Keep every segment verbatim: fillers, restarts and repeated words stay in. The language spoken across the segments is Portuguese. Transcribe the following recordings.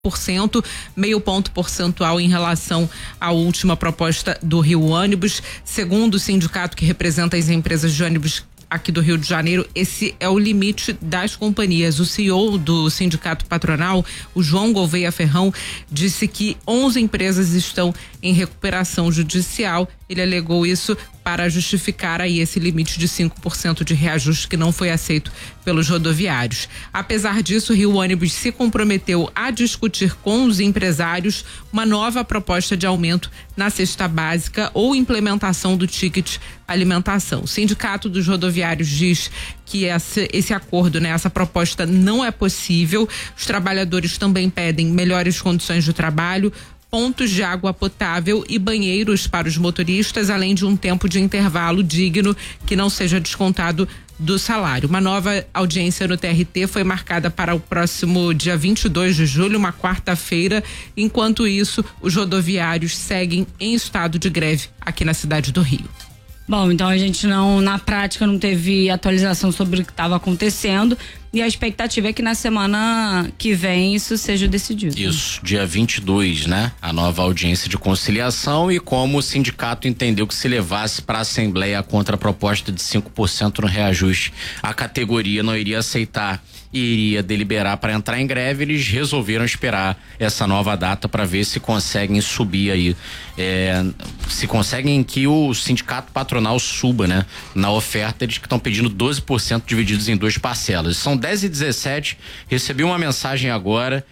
por cento, meio ponto percentual em relação à última proposta do Rio Ônibus. Segundo o sindicato que representa as empresas de ônibus aqui do Rio de Janeiro, esse é o limite das companhias. O C E O do sindicato patronal, o João Gouveia Ferrão, disse que onze empresas estão em recuperação judicial. Ele alegou isso para justificar aí esse limite de cinco por cento de reajuste que não foi aceito pelos rodoviários. Apesar disso, o Rio Ônibus se comprometeu a discutir com os empresários uma nova proposta de aumento na cesta básica ou implementação do ticket alimentação. O Sindicato dos Rodoviários diz que esse, esse acordo, né, essa proposta não é possível. Os trabalhadores também pedem melhores condições de trabalho, pontos de água potável e banheiros para os motoristas, além de um tempo de intervalo digno que não seja descontado do salário. Uma nova audiência no T R T foi marcada para o próximo dia vinte e dois de julho, uma quarta-feira. Enquanto isso, os rodoviários seguem em estado de greve aqui na cidade do Rio. Bom, então a gente não, na prática, não teve atualização sobre o que estava acontecendo e a expectativa é que na semana que vem isso seja decidido. Isso, dia vinte e dois, né? A nova audiência de conciliação, e como o sindicato entendeu que se levasse para a Assembleia a contraproposta de cinco por cento no reajuste, a categoria não iria aceitar e iria deliberar para entrar em greve, eles resolveram esperar essa nova data para ver se conseguem subir aí, é, se conseguem que o sindicato patronal suba, né? Na oferta, eles que estão pedindo doze por cento divididos em duas parcelas. São dez e dezessete, recebi uma mensagem agora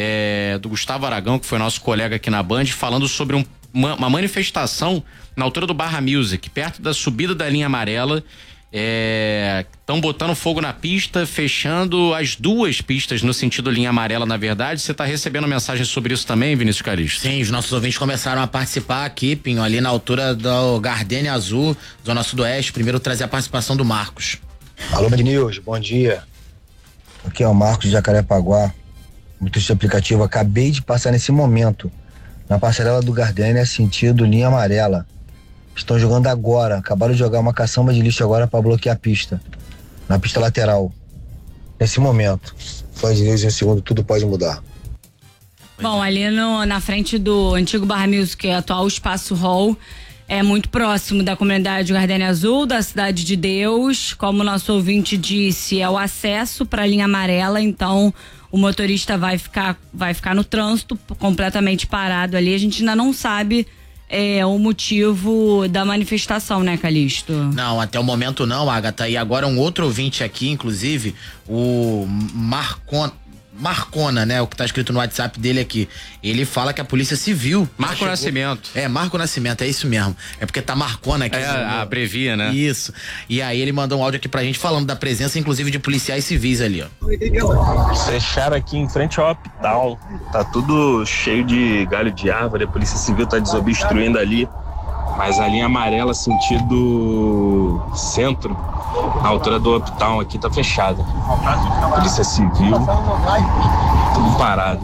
é, do Gustavo Aragão, que foi nosso colega aqui na Band, falando sobre um, uma, uma manifestação na altura do Barra Music, perto da subida da linha amarela. Estão é, botando fogo na pista, fechando as duas pistas no sentido linha amarela, na verdade. Você está recebendo mensagem sobre isso também, Vinícius Calixto? Sim, os nossos ouvintes começaram a participar aqui, Pinho, ali na altura do Gardênia Azul, Zona Sudoeste. Primeiro trazer a participação do Marcos. Alô, Band News, bom dia. Aqui é o Marcos de Jacarepaguá, motorista de aplicativo. Acabei de passar nesse momento na passarela do Gardênia, sentido linha amarela. Estão jogando agora, acabaram de jogar uma caçamba de lixo agora para bloquear a pista, na pista lateral. Nesse momento. Band News, em um segundo, tudo pode mudar. Bom, ali no, na frente do antigo Barra Music, que é atual Espaço Hall, é muito próximo da comunidade Gardênia Azul, da Cidade de Deus. Como o nosso ouvinte disse, é o acesso para a linha amarela, então o motorista vai ficar, vai ficar no trânsito completamente parado ali. A gente ainda não sabe é o motivo da manifestação, né, Calixto? Não, até o momento não, Agatha. E agora um outro ouvinte aqui, inclusive, o Marcon, Marcona, né? O que tá escrito no WhatsApp dele aqui. Ele fala que a Polícia Civil... Marco chegou... Nascimento. É, Marco Nascimento, é isso mesmo. É porque tá Marcona aqui. É, no... abrevia, né? Isso. E aí ele mandou um áudio aqui pra gente falando da presença, inclusive, de policiais civis ali, ó. Fecharam aqui em frente ao hospital. Tá tudo cheio de galho de árvore. A Polícia Civil tá desobstruindo ali. Mas a linha amarela, sentido centro, a altura do hospital aqui tá fechada. Polícia Civil, tudo parado.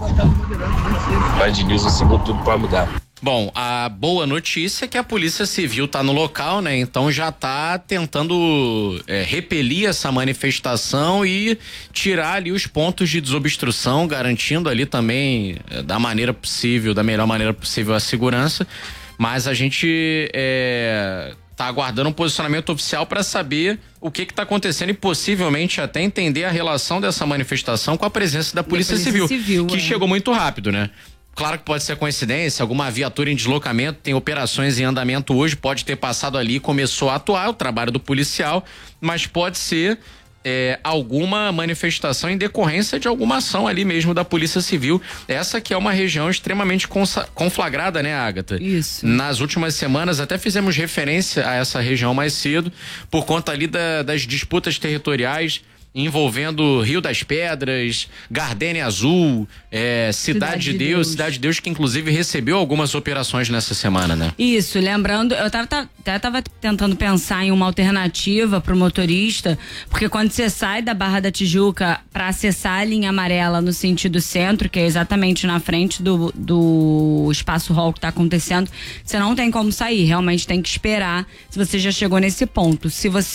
Band News, assim, tudo pra mudar. Bom, a boa notícia é que a Polícia Civil tá no local, né? Então já tá tentando é, repelir essa manifestação e tirar ali os pontos de desobstrução, garantindo ali também, é, da maneira possível, da melhor maneira possível, a segurança. Mas a gente é, tá aguardando um posicionamento oficial para saber o que que tá acontecendo e possivelmente até entender a relação dessa manifestação com a presença da Polícia, da Polícia Civil, Civil, que é. chegou muito rápido, né? Claro que pode ser coincidência, alguma viatura em deslocamento, tem operações em andamento hoje, pode ter passado ali e começou a atuar, o trabalho do policial, mas pode ser É, alguma manifestação em decorrência de alguma ação ali mesmo da Polícia Civil. Essa que é uma região extremamente conflagrada, né, Agatha? Isso. Nas últimas semanas até fizemos referência a essa região mais cedo, por conta ali da, das disputas territoriais envolvendo Rio das Pedras, Gardênia Azul, é, Cidade, Cidade de Deus, Deus, Cidade de Deus, que inclusive recebeu algumas operações nessa semana, né? Isso, lembrando, eu tava, tava, tava tentando pensar em uma alternativa pro motorista, porque quando você sai da Barra da Tijuca para acessar a linha amarela no sentido centro, que é exatamente na frente do, do Espaço Hall que tá acontecendo, você não tem como sair, realmente tem que esperar se você já chegou nesse ponto. Se você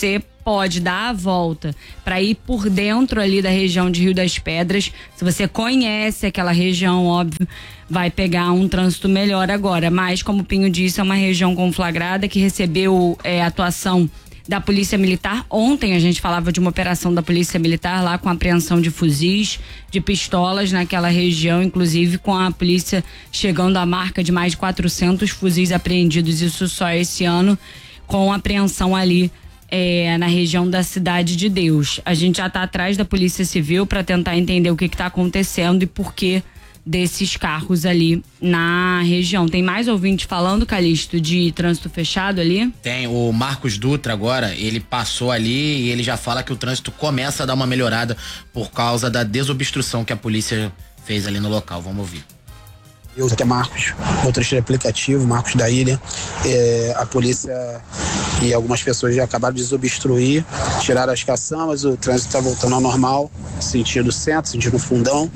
pode dar a volta para ir por dentro ali da região de Rio das Pedras, se você conhece aquela região, óbvio, vai pegar um trânsito melhor agora. Mas, como o Pinho disse, é uma região conflagrada que recebeu é, atuação da Polícia Militar. Ontem a gente falava de uma operação da Polícia Militar lá com apreensão de fuzis, de pistolas naquela região, inclusive com a polícia chegando à marca de mais de quatrocentos fuzis apreendidos, isso só esse ano, com apreensão ali é, na região da Cidade de Deus. A gente já está atrás da Polícia Civil para tentar entender o que está acontecendo e por que desses carros ali na região. Tem mais ouvintes falando, Calixto, de trânsito fechado ali? Tem, o Marcos Dutra agora, ele passou ali e ele já fala que o trânsito começa a dar uma melhorada por causa da desobstrução que a polícia fez ali no local. Vamos ouvir. Eu, que é Marcos, motorista de aplicativo, Marcos da Ilha. É, a polícia e algumas pessoas já acabaram de desobstruir, tiraram as caçambas, o trânsito está voltando ao normal, sentido centro, sentido fundão.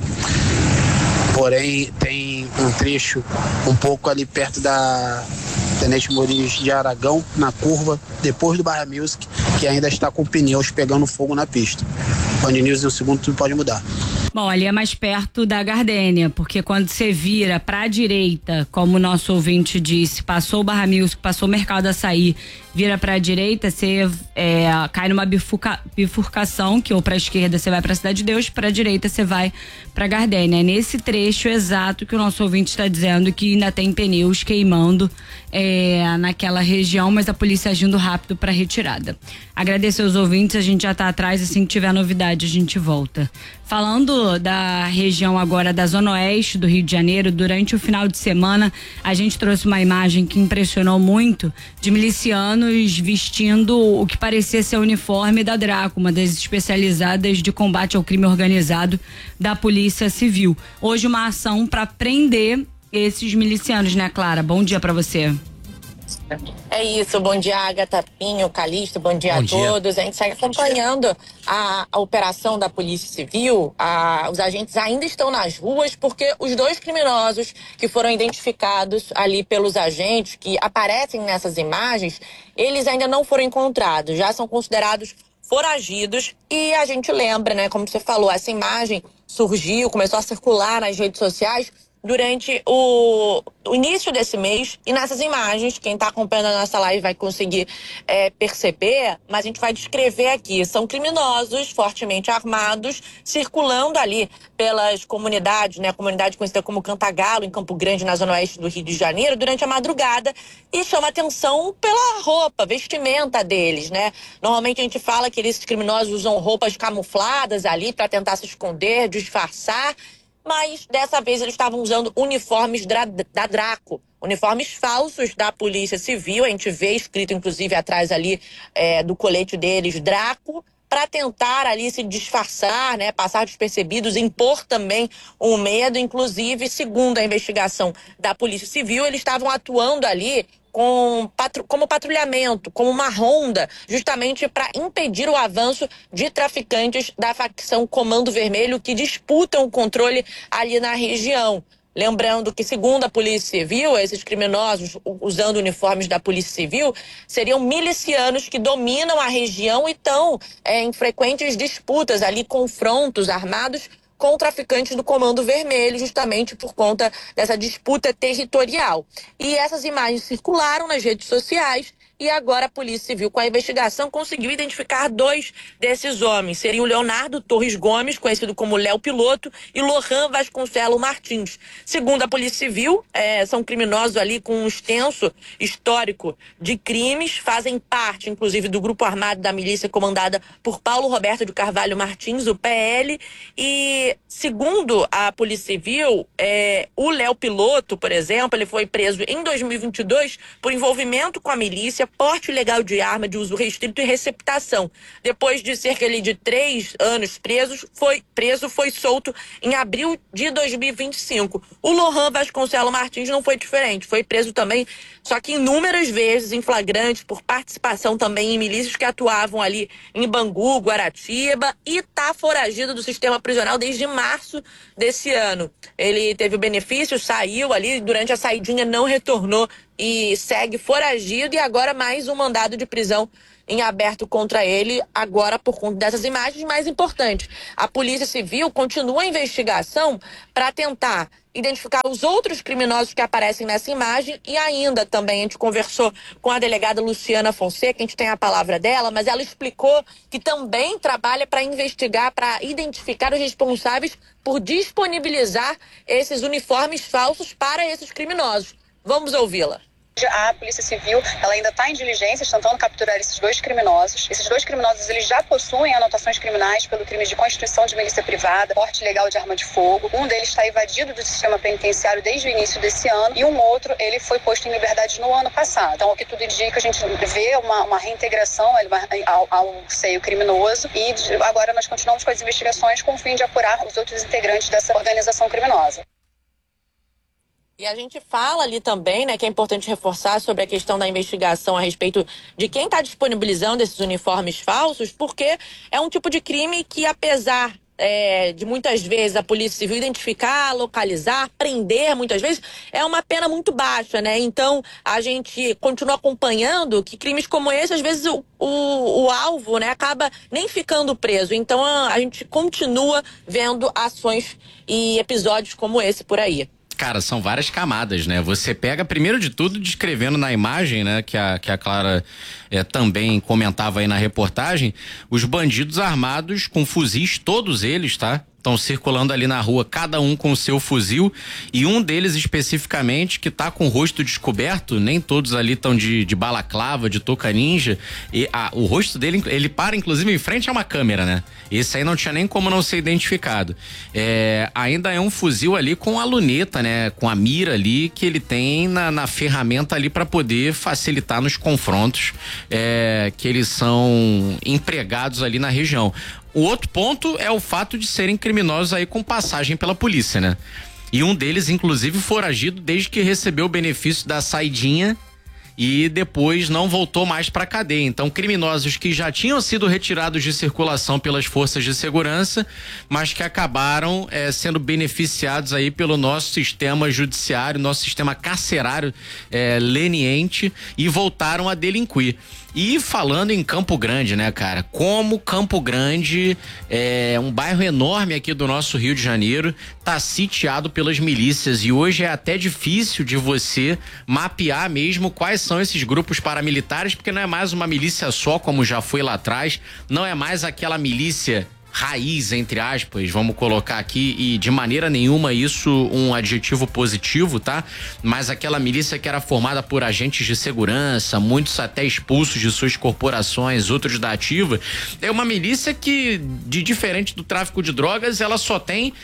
Porém, tem um trecho um pouco ali perto da Tenente Moriz de Aragão, na curva, depois do Barra Music, que ainda está com pneus pegando fogo na pista. Band News, em um segundo tudo pode mudar. Bom, ali é mais perto da Gardênia, porque quando você vira para a direita, como o nosso ouvinte disse, passou o Barra Music, passou o Mercado Açaí, vira para a direita, você é, cai numa bifurca, bifurcação, que ou para a esquerda você vai para a Cidade de Deus, para a direita você vai para a Gardênia. É nesse trecho exato que o nosso ouvinte está dizendo que ainda tem pneus queimando é, naquela região, mas a polícia agindo rápido para retirada. Agradecer aos ouvintes, a gente já está atrás, assim que tiver novidade a gente volta. Falando da região agora da Zona Oeste do Rio de Janeiro, durante o final de semana a gente trouxe uma imagem que impressionou muito de milicianos vestindo o que parecia ser o uniforme da Draco, uma das especializadas de combate ao crime organizado da Polícia Civil. Hoje uma ação para prender esses milicianos, né, Clara? Bom dia para você. É isso, bom dia, Agatha, Pinho, Calixto, bom dia bom a dia. todos. A gente segue acompanhando a, a operação da Polícia Civil. A, os agentes ainda estão nas ruas porque os dois criminosos que foram identificados ali pelos agentes, que aparecem nessas imagens, eles ainda não foram encontrados, já são considerados foragidos. E a gente lembra, né, como você falou, essa imagem surgiu, começou a circular nas redes sociais durante o, o início desse mês, e nessas imagens, quem está acompanhando a nossa live vai conseguir é, perceber, mas a gente vai descrever aqui. São criminosos fortemente armados, circulando ali pelas comunidades, né? A comunidade conhecida como Cantagalo, em Campo Grande, na Zona Oeste do Rio de Janeiro, durante a madrugada, e chama atenção pela roupa, vestimenta deles, né? Normalmente a gente fala que esses criminosos usam roupas camufladas ali para tentar se esconder, disfarçar, mas dessa vez eles estavam usando uniformes da, da Draco, uniformes falsos da Polícia Civil. A gente vê escrito, inclusive, atrás ali é, do colete deles, Draco, para tentar ali se disfarçar, né, passar despercebidos, impor também um medo. Inclusive, segundo a investigação da Polícia Civil, eles estavam atuando ali Com, patru, como patrulhamento, como uma ronda, justamente para impedir o avanço de traficantes da facção Comando Vermelho que disputam o controle ali na região. Lembrando que, segundo a Polícia Civil, esses criminosos, usando uniformes da Polícia Civil, seriam milicianos que dominam a região e estão é, em frequentes disputas ali, confrontos armados com traficantes do Comando Vermelho, justamente por conta dessa disputa territorial. E essas imagens circularam nas redes sociais e agora a Polícia Civil, com a investigação, conseguiu identificar dois desses homens. Seriam o Leonardo Torres Gomes, conhecido como Léo Piloto, e Lohan Vasconcelo Martins. Segundo a Polícia Civil, é, são criminosos ali com um extenso histórico de crimes, fazem parte, inclusive, do grupo armado da milícia comandada por Paulo Roberto de Carvalho Martins, o P L. E, segundo a Polícia Civil, é, o Léo Piloto, por exemplo, ele foi preso em dois mil e vinte e dois por envolvimento com a milícia, porte ilegal de arma de uso restrito e receptação. Depois de cerca de três anos presos, foi preso, foi solto em abril de dois mil e vinte e cinco. O Lohan Vasconcelo Martins não foi diferente, foi preso também, só que inúmeras vezes em flagrante por participação também em milícias que atuavam ali em Bangu, Guaratiba, e está foragido do sistema prisional desde março desse ano. Ele teve o benefício, saiu ali, durante a saidinha não retornou e segue foragido, e agora mais um mandado de prisão em aberto contra ele agora por conta dessas imagens. Mais importante, a Polícia Civil continua a investigação para tentar identificar os outros criminosos que aparecem nessa imagem e ainda também a gente conversou com a delegada Luciana Fonseca, a gente tem a palavra dela, mas ela explicou que também trabalha para investigar, para identificar os responsáveis por disponibilizar esses uniformes falsos para esses criminosos. Vamos ouvi-la. A Polícia Civil, ela ainda está em diligências, tentando capturar esses dois criminosos. Esses dois criminosos, eles já possuem anotações criminais pelo crime de constituição de milícia privada, porte ilegal de arma de fogo. Um deles está evadido do sistema penitenciário desde o início desse ano e um outro, ele foi posto em liberdade no ano passado. Então, o que tudo indica, a gente vê uma, uma reintegração ao, ao seio criminoso e agora nós continuamos com as investigações com o fim de apurar os outros integrantes dessa organização criminosa. E a gente fala ali também, né, que é importante reforçar sobre a questão da investigação a respeito de quem está disponibilizando esses uniformes falsos, porque é um tipo de crime que, apesar é, de muitas vezes a Polícia Civil identificar, localizar, prender muitas vezes, é uma pena muito baixa, né? Então a gente continua acompanhando que crimes como esse, às vezes o, o, o alvo, né, acaba nem ficando preso. Então a, a gente continua vendo ações e episódios como esse por aí. Cara, são várias camadas, né? Você pega, primeiro de tudo, descrevendo na imagem, né? Que a, que a Clara é, também comentava aí na reportagem, os bandidos armados com fuzis, todos eles, tá? Estão circulando ali na rua, cada um com o seu fuzil, e um deles especificamente que tá com o rosto descoberto, nem todos ali estão de, de balaclava, de touca ninja, e ah, o rosto dele, ele para inclusive em frente a uma câmera, né? Esse aí não tinha nem como não ser identificado. É, ainda é um fuzil ali com a luneta, né? Com a mira ali que ele tem na, na ferramenta ali para poder facilitar nos confrontos é, que eles são empregados ali na região. O outro ponto é o fato de serem criminosos aí com passagem pela polícia, né? E um deles, inclusive, foragido desde que recebeu o benefício da saidinha e depois não voltou mais para a cadeia. Então, criminosos que já tinham sido retirados de circulação pelas forças de segurança, mas que acabaram é, sendo beneficiados aí pelo nosso sistema judiciário, nosso sistema carcerário é, leniente, e voltaram a delinquir. E falando em Campo Grande, né, cara? Como Campo Grande é um bairro enorme aqui do nosso Rio de Janeiro, tá sitiado pelas milícias, e hoje é até difícil de você mapear mesmo quais são esses grupos paramilitares, porque não é mais uma milícia só, como já foi lá atrás, não é mais aquela milícia raiz, entre aspas, vamos colocar aqui, e de maneira nenhuma isso um adjetivo positivo, tá? Mas aquela milícia que era formada por agentes de segurança, muitos até expulsos de suas corporações, outros da ativa, é uma milícia que, de diferente do tráfico de drogas, ela só tem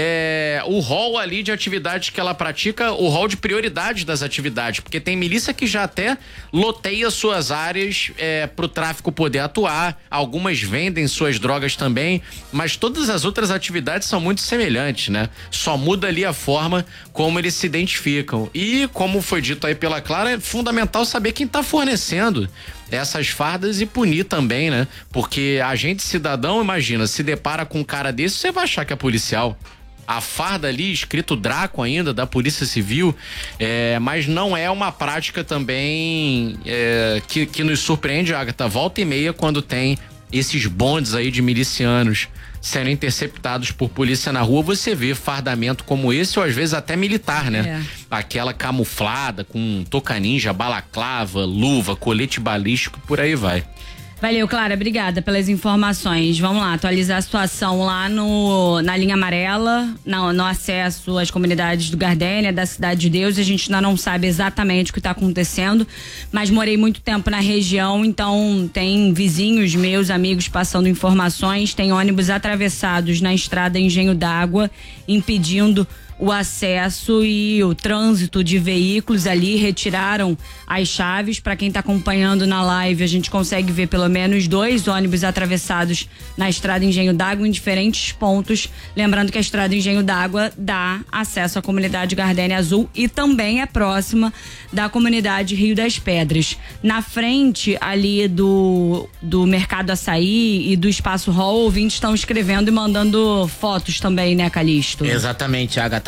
é, o rol ali de atividades que ela pratica, o rol de prioridade das atividades, porque tem milícia que já até loteia suas áreas é, pro tráfico poder atuar, algumas vendem suas drogas também, mas todas as outras atividades são muito semelhantes, né? Só muda ali a forma como eles se identificam. E, como foi dito aí pela Clara, é fundamental saber quem tá fornecendo essas fardas e punir também, né? Porque a gente cidadão, imagina, se depara com um cara desse, você vai achar que é policial. A farda ali, escrito Draco ainda, da Polícia Civil, é, mas não é uma prática também é, que, que nos surpreende, Agatha, volta e meia, quando tem esses bondes aí de milicianos sendo interceptados por polícia na rua, você vê fardamento como esse, ou às vezes até militar, né? É. Aquela camuflada com touca ninja, balaclava, luva, colete balístico, por aí vai. Valeu, Clara, obrigada pelas informações. Vamos lá, atualizar a situação lá no, na linha amarela, no, no acesso às comunidades do Gardênia, da Cidade de Deus. A gente ainda não sabe exatamente o que está acontecendo, mas morei muito tempo na região, então tem vizinhos meus, amigos passando informações, tem ônibus atravessados na estrada Engenho d'Água, impedindo o acesso e o trânsito de veículos ali, retiraram as chaves. Para quem está acompanhando na live, a gente consegue ver pelo menos dois ônibus atravessados na estrada Engenho d'Água em diferentes pontos. Lembrando que a estrada Engenho d'Água dá acesso à comunidade Gardênia Azul e também é próxima da comunidade Rio das Pedras. Na frente ali do, do Mercado Açaí e do Espaço Hall, ouvintes estão escrevendo e mandando fotos também, né, Calixto? Exatamente, Agatha.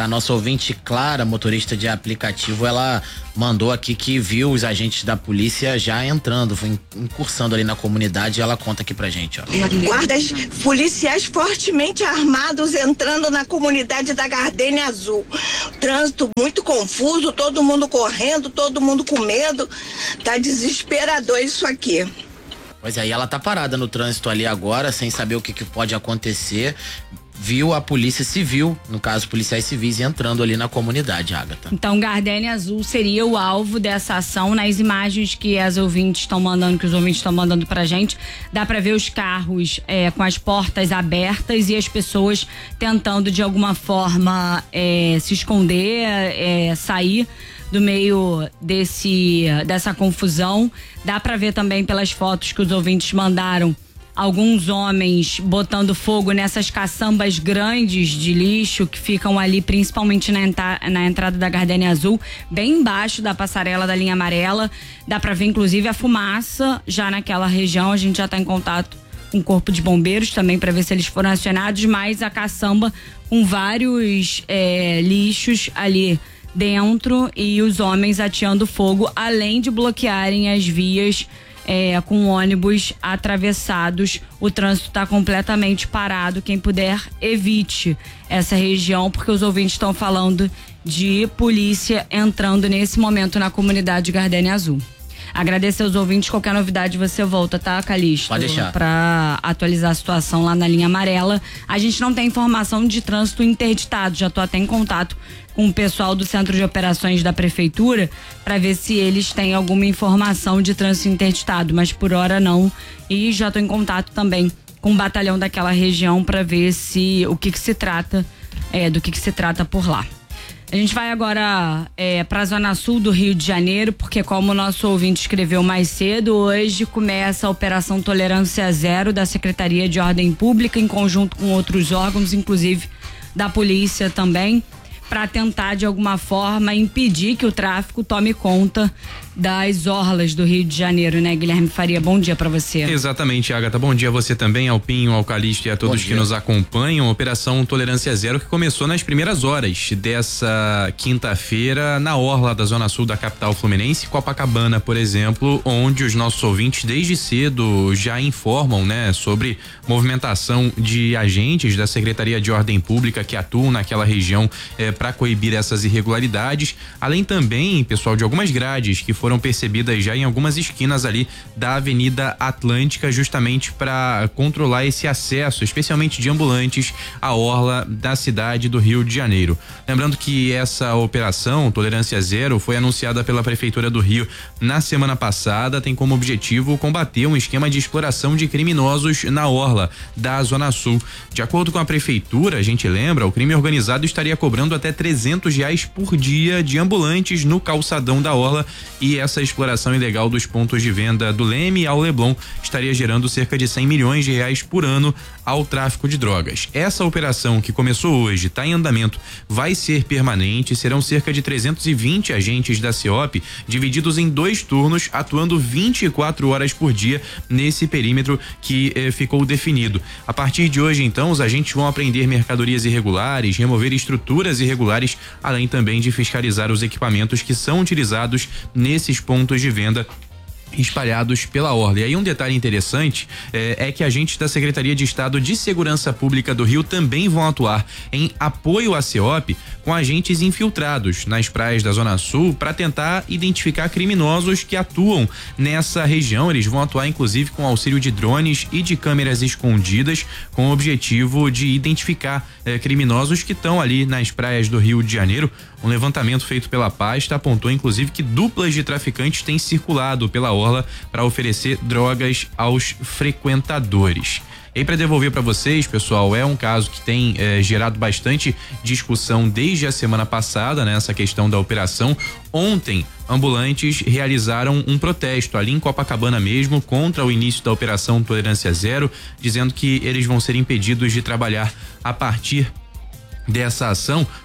Agatha, a nossa ouvinte Clara, motorista de aplicativo, ela mandou aqui que viu os agentes da polícia já entrando, foi incursando ali na comunidade, e ela conta aqui pra gente, ó. Guardas policiais fortemente armados entrando na comunidade da Gardênia Azul. Trânsito muito confuso, todo mundo correndo, todo mundo com medo. Tá desesperador isso aqui. Pois é, e ela tá parada no trânsito ali agora, sem saber o que, que pode acontecer. Viu a polícia civil, no caso policiais civis, entrando ali na comunidade, Agatha. Então, Gardênia Azul seria o alvo dessa ação. Nas imagens que as ouvintes estão mandando, que os ouvintes estão mandando pra gente, dá pra ver os carros é, com as portas abertas e as pessoas tentando de alguma forma é, se esconder, é, sair do meio desse dessa confusão. Dá pra ver também pelas fotos que os ouvintes mandaram alguns homens botando fogo nessas caçambas grandes de lixo que ficam ali principalmente na, entra, na entrada da Gardênia Azul, bem embaixo da passarela da linha amarela. Dá pra ver inclusive a fumaça já naquela região. A gente já tá em contato com o corpo de bombeiros também para ver se eles foram acionados, mas a caçamba com vários é, lixos ali dentro e os homens ateando fogo, além de bloquearem as vias é, com ônibus atravessados. O trânsito está completamente parado. Quem puder, evite essa região, porque os ouvintes estão falando de polícia entrando nesse momento na comunidade Gardênia Azul. Agradecer aos ouvintes, qualquer novidade você volta, tá, Calixto? Pode deixar. Pra atualizar a situação lá na linha amarela. A gente não tem informação de trânsito interditado, já tô até em contato com o pessoal do Centro de Operações da Prefeitura para ver se eles têm alguma informação de trânsito interditado, mas por hora não. E já tô em contato também com o batalhão daquela região para ver se o que que se trata, é, do que que se trata por lá. A gente vai agora é, para a Zona Sul do Rio de Janeiro, porque como o nosso ouvinte escreveu mais cedo, hoje começa a Operação Tolerância Zero da Secretaria de Ordem Pública, em conjunto com outros órgãos, inclusive da polícia também, para tentar de alguma forma impedir que o tráfico tome conta das orlas do Rio de Janeiro, né, Guilherme Faria? Bom dia para você. Exatamente, Agatha. Bom dia a você também, ao Pinho, ao Calixto e a todos que nos acompanham. Operação Tolerância Zero que começou nas primeiras horas dessa quinta-feira na orla da Zona Sul da capital fluminense, Copacabana, por exemplo, onde os nossos ouvintes desde cedo já informam, né, sobre movimentação de agentes da Secretaria de Ordem Pública que atuam naquela região eh, para coibir essas irregularidades, além também, pessoal, de algumas grades que foram percebidas já em algumas esquinas ali da Avenida Atlântica, justamente para controlar esse acesso, especialmente de ambulantes, à orla da cidade do Rio de Janeiro. Lembrando que essa operação Tolerância Zero foi anunciada pela Prefeitura do Rio na semana passada, tem como objetivo combater um esquema de exploração de criminosos na orla da Zona Sul. De acordo com a Prefeitura, a gente lembra, o crime organizado estaria cobrando até trezentos reais por dia de ambulantes no calçadão da orla, e essa exploração ilegal dos pontos de venda do Leme ao Leblon estaria gerando cerca de cem milhões de reais por ano ao tráfico de drogas. Essa operação, que começou hoje, está em andamento, vai ser permanente. Serão cerca de trezentos e vinte agentes da C E O P divididos em dois turnos, atuando vinte e quatro horas por dia nesse perímetro que eh, ficou definido. A partir de hoje, então, os agentes vão apreender mercadorias irregulares, remover estruturas irregulares, além também de fiscalizar os equipamentos que são utilizados nesses pontos de venda espalhados pela orla. E aí um detalhe interessante é, é que agentes da Secretaria de Estado de Segurança Pública do Rio também vão atuar em apoio à C E O P com agentes infiltrados nas praias da Zona Sul para tentar identificar criminosos que atuam nessa região. Eles vão atuar inclusive com auxílio de drones e de câmeras escondidas, com o objetivo de identificar eh, criminosos que estão ali nas praias do Rio de Janeiro. Um levantamento feito pela pasta apontou inclusive que duplas de traficantes têm circulado pela orla para oferecer drogas aos frequentadores. E aí, para devolver para vocês, pessoal, é um caso que tem eh, gerado bastante discussão desde a semana passada, né? Essa questão da operação. Ontem, ambulantes realizaram um protesto ali em Copacabana mesmo contra o início da operação Tolerância Zero, dizendo que eles vão ser impedidos de trabalhar a partir dessa ação,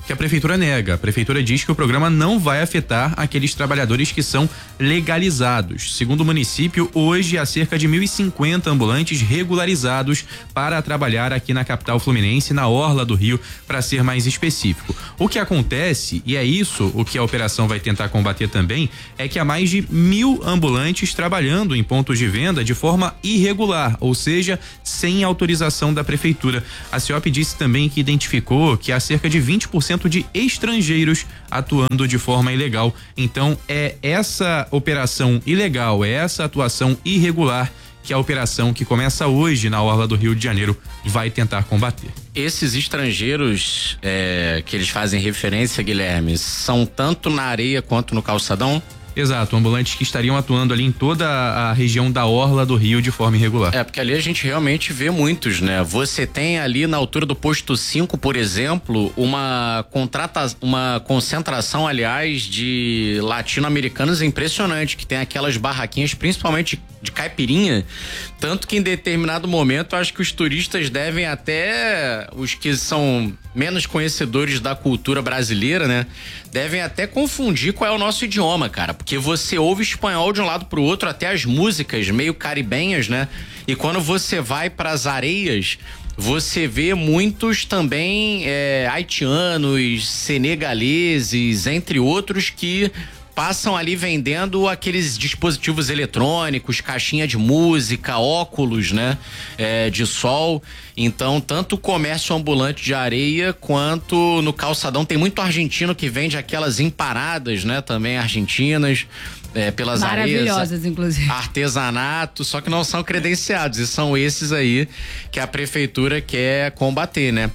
que a prefeitura nega. A prefeitura diz que o programa não vai afetar aqueles trabalhadores que são legalizados. Segundo o município, hoje há cerca de mil e cinquenta ambulantes regularizados para trabalhar aqui na capital fluminense, na orla do Rio, para ser mais específico. O que acontece, e é isso o que a operação vai tentar combater também, é que há mais de mil ambulantes trabalhando em pontos de venda de forma irregular, ou seja, sem autorização da prefeitura. A CIOP disse também que identificou que há cerca de vinte por cento de estrangeiros atuando de forma ilegal. Então é essa operação ilegal, é essa atuação irregular que a operação que começa hoje na orla do Rio de Janeiro vai tentar combater. Esses estrangeiros é, que eles fazem referência, Guilherme, são tanto na areia quanto no calçadão? Exato, ambulantes que estariam atuando ali em toda a região da orla do Rio de forma irregular. É, porque ali a gente realmente vê muitos, né? Você tem ali na altura do posto cinco, por exemplo, uma contrata, uma concentração, aliás, de latino-americanos impressionante, que tem aquelas barraquinhas, principalmente de caipirinha, tanto que em determinado momento acho que os turistas devem até, os que são menos conhecedores da cultura brasileira, né? Devem até confundir qual é o nosso idioma, cara, porque você ouve espanhol de um lado pro outro, até as músicas meio caribenhas, né? E quando você vai pras areias, você vê muitos também é, haitianos, senegaleses, entre outros, que passam ali vendendo aqueles dispositivos eletrônicos, caixinha de música, óculos, né? É, de sol. Então, tanto o comércio ambulante de areia quanto no calçadão tem muito argentino que vende aquelas emparadas, né? Também argentinas. É, pelas maravilhosas, areias, inclusive. Artesanato, só que não são credenciados, e são esses aí que a prefeitura quer combater, né?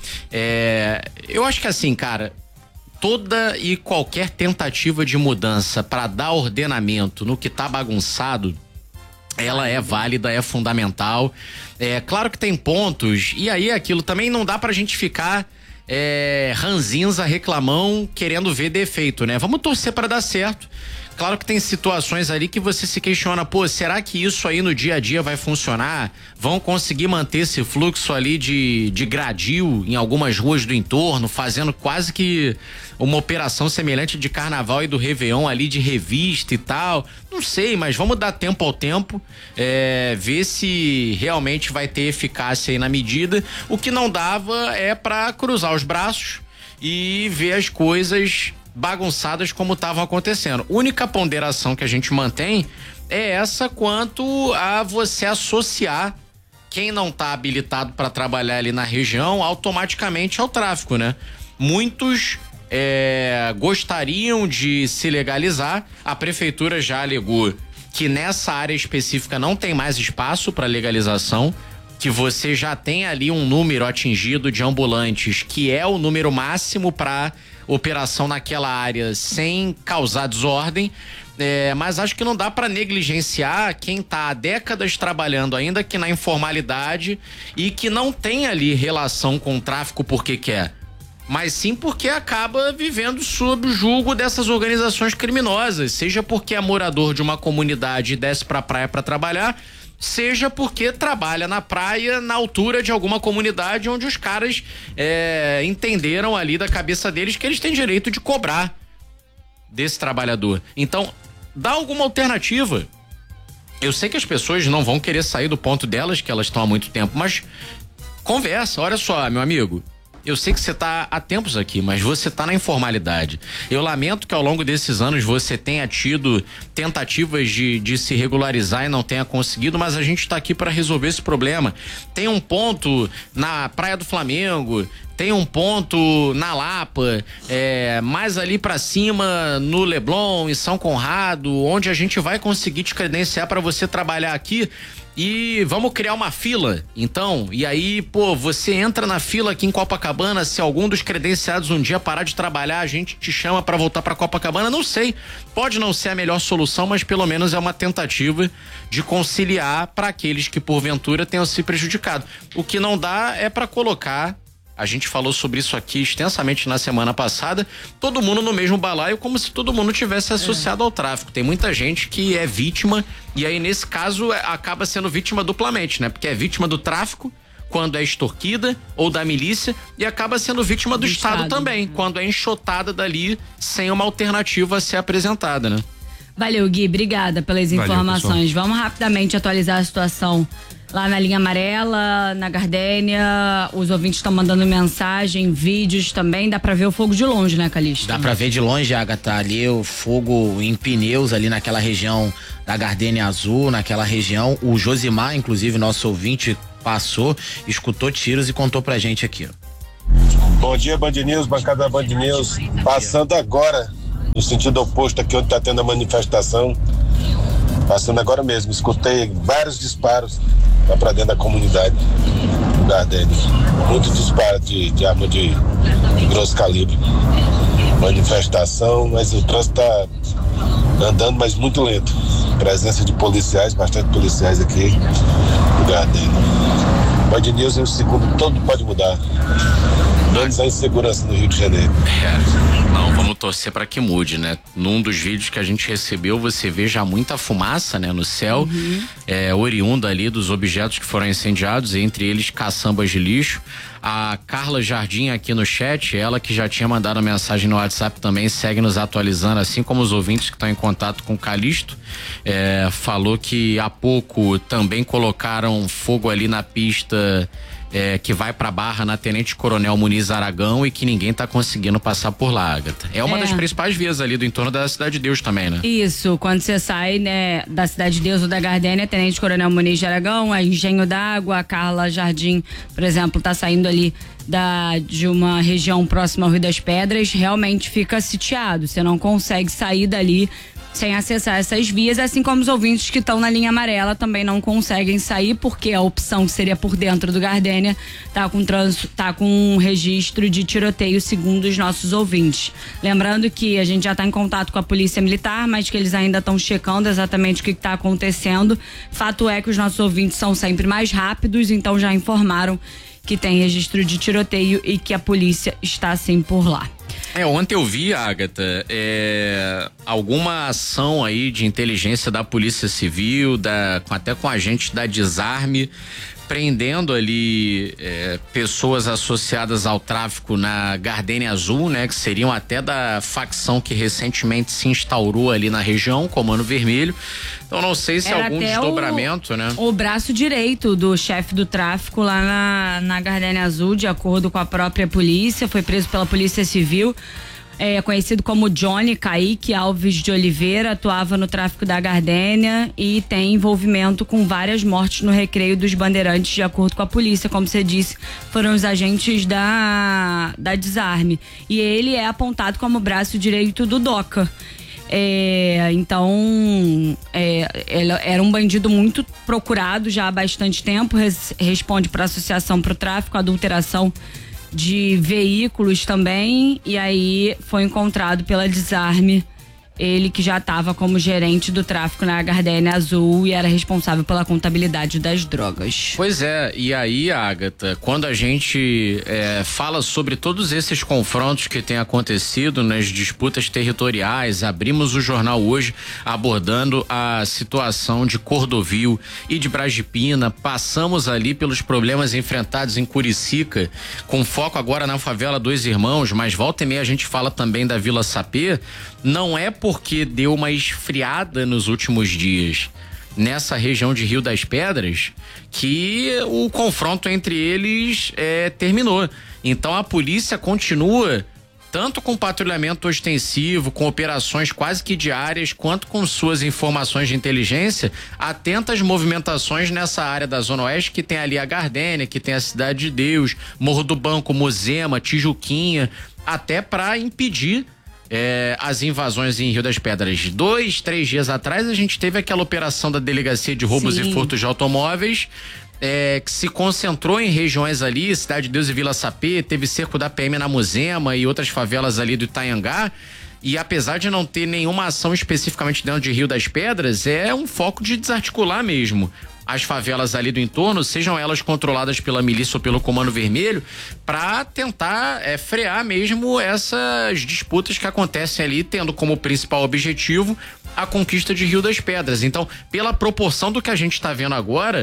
É, eu acho que assim, cara, toda e qualquer tentativa de mudança para dar ordenamento no que tá bagunçado, ela é válida, é fundamental. É claro que tem pontos, e aí aquilo também não dá pra gente ficar é, ranzinza, reclamão, querendo ver defeito, né? Vamos torcer para dar certo. Claro que tem situações ali que você se questiona, pô, será que isso aí no dia a dia vai funcionar? Vão conseguir manter esse fluxo ali de, de gradil em algumas ruas do entorno, fazendo quase que uma operação semelhante de carnaval e do Réveillon ali, de revista e tal? Não sei, mas vamos dar tempo ao tempo, é, ver se realmente vai ter eficácia aí na medida. O que não dava é pra cruzar os braços e ver as coisas bagunçadas como estavam acontecendo. Única ponderação que a gente mantém é essa quanto a você associar quem não está habilitado para trabalhar ali na região automaticamente ao tráfico, né? Muitos é, gostariam de se legalizar. A prefeitura já alegou que nessa área específica não tem mais espaço para legalização, que você já tem ali um número atingido de ambulantes, que é o número máximo para operação naquela área sem causar desordem. É, mas acho que não dá para negligenciar quem tá há décadas trabalhando ainda que na informalidade e que não tem ali relação com o tráfico porque quer, mas sim porque acaba vivendo sob o julgo dessas organizações criminosas, seja porque é morador de uma comunidade e desce pra praia para trabalhar, seja porque trabalha na praia na altura de alguma comunidade onde os caras é, entenderam ali da cabeça deles que eles têm direito de cobrar desse trabalhador. Então, dá alguma alternativa. Eu sei que as pessoas não vão querer sair do ponto delas, que elas estão há muito tempo, mas conversa, olha só, meu amigo. Eu sei que você tá há tempos aqui, mas você tá na informalidade. Eu lamento que ao longo desses anos você tenha tido tentativas de, de se regularizar e não tenha conseguido, mas a gente tá aqui para resolver esse problema. Tem um ponto na Praia do Flamengo, tem um ponto na Lapa, é, mais ali pra cima no Leblon, em São Conrado, onde a gente vai conseguir te credenciar para você trabalhar aqui. E vamos criar uma fila, então, e aí, pô, você entra na fila aqui em Copacabana, se algum dos credenciados um dia parar de trabalhar, a gente te chama pra voltar pra Copacabana, não sei, pode não ser a melhor solução, mas pelo menos é uma tentativa de conciliar para aqueles que porventura tenham se prejudicado. O que não dá é pra colocar, a gente falou sobre isso aqui extensamente na semana passada, todo mundo no mesmo balaio, como se todo mundo tivesse associado é. ao tráfico. Tem muita gente que é vítima, e aí nesse caso acaba sendo vítima duplamente, né? Porque é vítima do tráfico, quando é extorquida ou da milícia e acaba sendo vítima do, do Estado, Estado também, quando é enxotada dali sem uma alternativa a ser apresentada, né? Valeu, Gui, obrigada pelas Valeu, informações. Pessoal. Vamos rapidamente atualizar a situação lá na linha amarela, na Gardênia. Os ouvintes estão mandando mensagem, vídeos também. Dá pra ver o fogo de longe, né, Calixto? Dá pra ver de longe, Agatha, ali o fogo em pneus ali naquela região da Gardênia Azul, naquela região. O Josimar, inclusive, nosso ouvinte, passou, escutou tiros e contou pra gente aqui, ó. Bom dia, Band News, bancada da Band News. Passando agora, no sentido oposto aqui onde tá tendo a manifestação. Passando agora mesmo, escutei vários disparos lá pra dentro da comunidade do Gardênia. Muito disparo de, de arma de, de grosso calibre. Manifestação, mas o trânsito tá andando, mas muito lento. Presença de policiais, bastante policiais aqui no Gardênia. Band News, em um segundo, todo pode mudar. Menos a insegurança no Rio de Janeiro. É, não, vamos torcer para que mude, né? Num dos vídeos que a gente recebeu, você vê já muita fumaça, né, no céu, uhum. é, oriunda ali dos objetos que foram incendiados, entre eles caçambas de lixo. A Carla Jardim aqui no chat, ela que já tinha mandado a mensagem no WhatsApp também, segue nos atualizando, assim como os ouvintes que estão em contato com o Calixto, é, falou que há pouco também colocaram fogo ali na pista É, que vai pra Barra na Tenente Coronel Muniz Aragão e que ninguém tá conseguindo passar por lá, Agatha. É uma é. das principais vias ali do entorno da Cidade de Deus também, né? Isso, quando você sai, né, da Cidade de Deus ou da Gardênia, Tenente Coronel Muniz de Aragão, a Engenho d'Água, a Carla Jardim, por exemplo, tá saindo ali da, de uma região próxima ao Rio das Pedras, realmente fica sitiado, você não consegue sair dali sem acessar essas vias, assim como os ouvintes que estão na linha amarela também não conseguem sair, porque a opção que seria por dentro do Gardênia tá com trânsito, tá com um registro de tiroteio, segundo os nossos ouvintes. Lembrando que a gente já está em contato com a Polícia Militar, mas que eles ainda estão checando exatamente o que está acontecendo. Fato é que os nossos ouvintes são sempre mais rápidos, então já informaram que tem registro de tiroteio e que a polícia está assim por lá. É, ontem eu vi, Agatha, é, alguma ação aí de inteligência da Polícia Civil, da, até com agentes da Desarme, prendendo ali é, pessoas associadas ao tráfico na Gardênia Azul, né? Que seriam até da facção que recentemente se instaurou ali na região, Comando Vermelho. Então não sei se Era algum desdobramento, o, né? O braço direito do chefe do tráfico lá na, na Gardênia Azul, de acordo com a própria polícia, foi preso pela Polícia Civil. É conhecido como Johnny Kaique Alves de Oliveira, atuava no tráfico da Gardênia e tem envolvimento com várias mortes no Recreio dos Bandeirantes, de acordo com a polícia. Como você disse, foram os agentes da, da Desarme. E ele é apontado como braço direito do DOCA. É, então, é, era um bandido muito procurado já há bastante tempo, res, responde para a Associação para o Tráfico, Adulteração de Veículos também, e aí foi encontrado pela Desarme, ele que já estava como gerente do tráfico na Gardênia Azul e era responsável pela contabilidade das drogas. Pois é, e aí, Agatha, quando a gente é, fala sobre todos esses confrontos que têm acontecido nas disputas territoriais, abrimos o jornal hoje abordando a situação de Cordovil e de Brasipina, passamos ali pelos problemas enfrentados em Curicica, com foco agora na favela Dois Irmãos, mas volta e meia a gente fala também da Vila Sapê. Não é porque deu uma esfriada nos últimos dias nessa região de Rio das Pedras que o confronto entre eles é, terminou. Então a polícia continua tanto com patrulhamento ostensivo, com operações quase que diárias, quanto com suas informações de inteligência, atenta às movimentações nessa área da Zona Oeste, que tem ali a Gardênia, que tem a Cidade de Deus, Morro do Banco, Mozema, Tijuquinha, até para impedir É, as invasões em Rio das Pedras. Dois, três dias atrás a gente teve aquela operação da Delegacia de Roubos Sim. e Furtos de Automóveis, é, que se concentrou em regiões ali, Cidade de Deus e Vila Sapê, teve cerco da P M na Mozema e outras favelas ali do Itanhangá, e apesar de não ter nenhuma ação especificamente dentro de Rio das Pedras, é um foco de desarticular mesmo as favelas ali do entorno, sejam elas controladas pela milícia ou pelo Comando Vermelho, para tentar é, frear mesmo essas disputas que acontecem ali, tendo como principal objetivo a conquista de Rio das Pedras. Então, pela proporção do que a gente está vendo agora,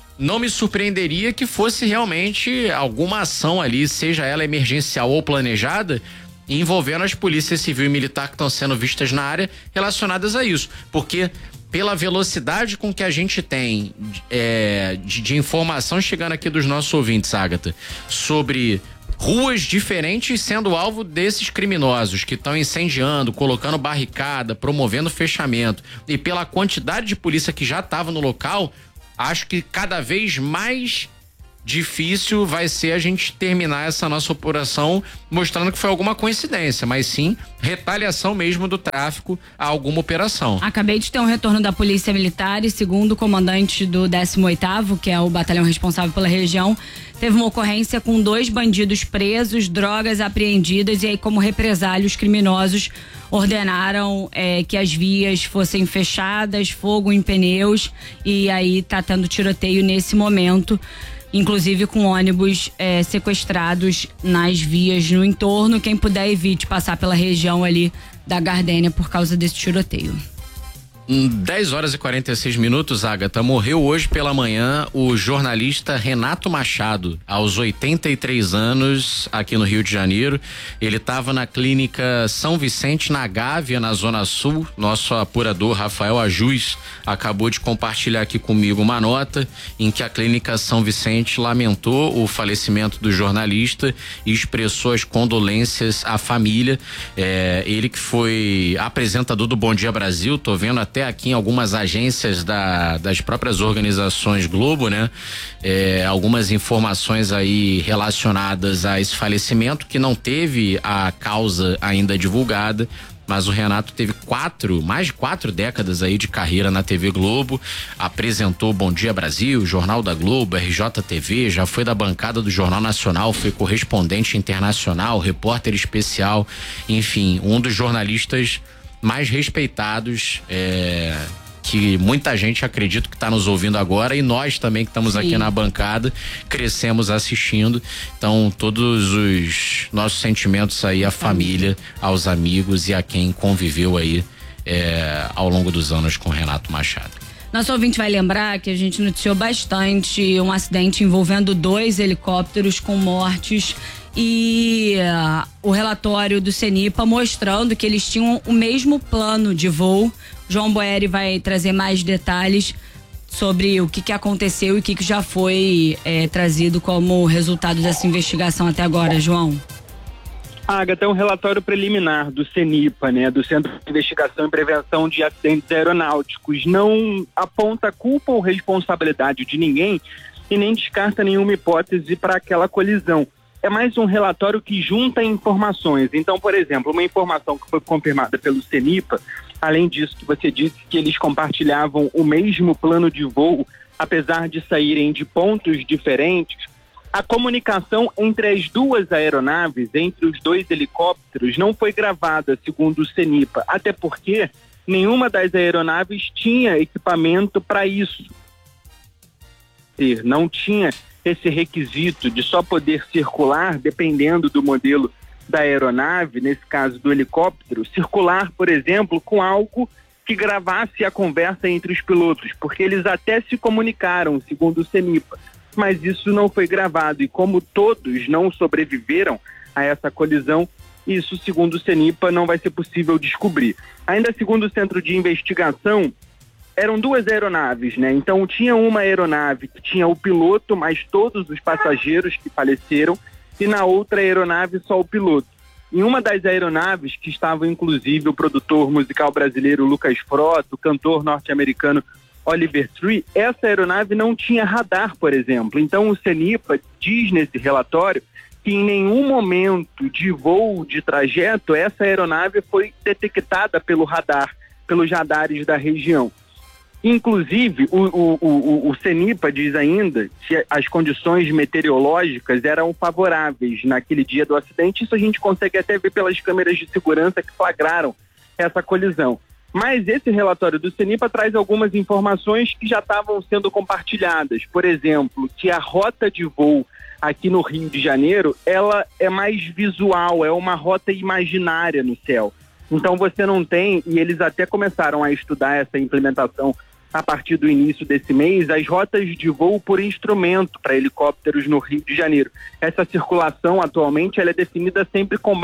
não me surpreenderia que fosse realmente alguma ação ali, seja ela emergencial ou planejada, envolvendo as polícias civil e militar que estão sendo vistas na área relacionadas a isso. Porque pela velocidade com que a gente tem é, de, de informação chegando aqui dos nossos ouvintes, Ágata, sobre ruas diferentes sendo alvo desses criminosos que estão incendiando, colocando barricada, promovendo fechamento, e pela quantidade de polícia que já estava no local, acho que cada vez mais difícil vai ser a gente terminar essa nossa operação mostrando que foi alguma coincidência, mas sim retaliação mesmo do tráfico a alguma operação. Acabei de ter um retorno da Polícia Militar e segundo o comandante do décimo oitavo, que é o batalhão responsável pela região, teve uma ocorrência com dois bandidos presos, drogas apreendidas, e aí como represália os criminosos ordenaram é, que as vias fossem fechadas, fogo em pneus, e aí tá tendo tiroteio nesse momento, inclusive com ônibus é, sequestrados nas vias no entorno. Quem puder, evite passar pela região ali da Gardênia por causa desse tiroteio. dez horas e quarenta e seis minutos, Ágata. Morreu hoje pela manhã o jornalista Renato Machado, aos oitenta e três anos, aqui no Rio de Janeiro. Ele estava na clínica São Vicente, na Gávea, na Zona Sul. Nosso apurador Rafael Ajus acabou de compartilhar aqui comigo uma nota em que a clínica São Vicente lamentou o falecimento do jornalista e expressou as condolências à família. É, ele que foi apresentador do Bom Dia Brasil, tô vendo até aqui em algumas agências da, das próprias organizações Globo, né? É, algumas informações aí relacionadas a esse falecimento, que não teve a causa ainda divulgada, mas o Renato teve quatro, mais de quatro décadas aí de carreira na T V Globo, apresentou Bom Dia Brasil, Jornal da Globo, R J T V, já foi da bancada do Jornal Nacional, foi correspondente internacional, repórter especial, enfim, um dos jornalistas mais respeitados, é, que muita gente acredita que está nos ouvindo agora, e nós também que estamos aqui na bancada crescemos assistindo. Então todos os nossos sentimentos aí à família, aos amigos e a quem conviveu aí é, ao longo dos anos com Renato Machado. Nosso ouvinte vai lembrar que a gente noticiou bastante um acidente envolvendo dois helicópteros com mortes, e uh, o relatório do CENIPA mostrando que eles tinham o mesmo plano de voo. João Boeri vai trazer mais detalhes sobre o que, que aconteceu e o que, que já foi é, trazido como resultado dessa investigação até agora, João. Agatha, é um relatório preliminar do CENIPA, né, do Centro de Investigação e Prevenção de Acidentes Aeronáuticos. Não aponta culpa ou responsabilidade de ninguém e nem descarta nenhuma hipótese para aquela colisão. É mais um relatório que junta informações. Então, por exemplo, uma informação que foi confirmada pelo CENIPA, além disso que você disse que eles compartilhavam o mesmo plano de voo, apesar de saírem de pontos diferentes, a comunicação entre as duas aeronaves, entre os dois helicópteros, não foi gravada, segundo o CENIPA, até porque nenhuma das aeronaves tinha equipamento para isso. Não tinha esse requisito de só poder circular, dependendo do modelo da aeronave, nesse caso do helicóptero, circular, por exemplo, com algo que gravasse a conversa entre os pilotos, porque eles até se comunicaram, segundo o CENIPA, mas isso não foi gravado, e como todos não sobreviveram a essa colisão, isso, segundo o CENIPA, não vai ser possível descobrir. Ainda segundo o Centro de Investigação, eram duas aeronaves, né? Então tinha uma aeronave que tinha o piloto, mais todos os passageiros que faleceram, e na outra aeronave só o piloto. Em uma das aeronaves, que estava inclusive o produtor musical brasileiro Lucas Frota, o cantor norte-americano Oliver Tree, essa aeronave não tinha radar, por exemplo. Então o CENIPA diz nesse relatório que em nenhum momento de voo, de trajeto, essa aeronave foi detectada pelo radar, pelos radares da região. Inclusive, o, o, o, o CENIPA diz ainda que as condições meteorológicas eram favoráveis naquele dia do acidente. Isso a gente consegue até ver pelas câmeras de segurança que flagraram essa colisão. Mas esse relatório do CENIPA traz algumas informações que já estavam sendo compartilhadas. Por exemplo, que a rota de voo aqui no Rio de Janeiro, ela é mais visual, é uma rota imaginária no céu. Então você não tem, e eles até começaram a estudar essa implementação a partir do início desse mês, as rotas de voo por instrumento para helicópteros no Rio de Janeiro. Essa circulação, atualmente, ela é definida sempre com